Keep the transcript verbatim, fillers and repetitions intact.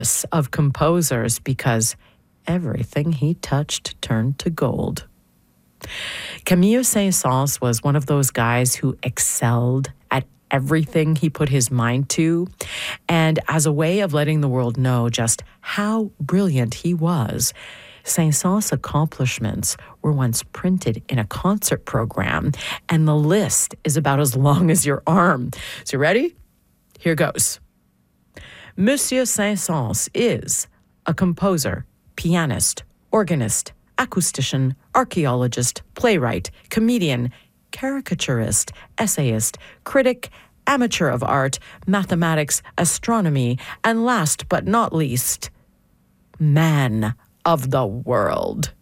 of composers because everything he touched turned to gold. Camille Saint-Saëns was one of those guys who excelled at everything he put his mind to, and as a way of letting the world know just how brilliant he was, Saint-Saëns' accomplishments were once printed in a concert program, and the list is about as long as your arm. So you ready? Here goes. Monsieur Saint-Saëns is a composer, pianist, organist, acoustician, archaeologist, playwright, comedian, caricaturist, essayist, critic, amateur of art, mathematics, astronomy, and last but not least, man of the world.